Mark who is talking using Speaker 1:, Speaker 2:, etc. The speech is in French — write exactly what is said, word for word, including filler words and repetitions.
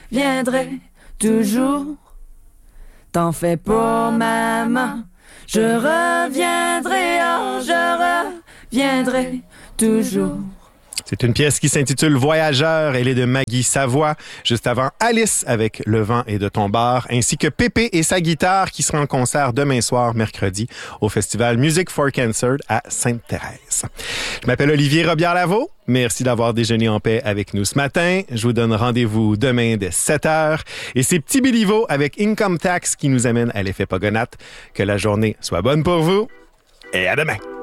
Speaker 1: reviendrai toujours. T'en fais pas, maman, je reviendrai, oh, je reviendrai toujours.
Speaker 2: C'est une pièce qui s'intitule Voyageur. Elle est de Maggie Savoie. Juste avant, Alice avec Le vent est de ton bar, ainsi que Pépé et sa guitare qui sera en concert demain soir, mercredi, au festival Music for Cancer à Sainte-Thérèse. Je m'appelle Olivier Robillard-Lavaux. Merci d'avoir déjeuné en paix avec nous ce matin. Je vous donne rendez-vous demain dès sept heures. Et c'est Petit Béliveau avec Income Tax qui nous amène à l'effet Pogonat. Que la journée soit bonne pour vous et à demain.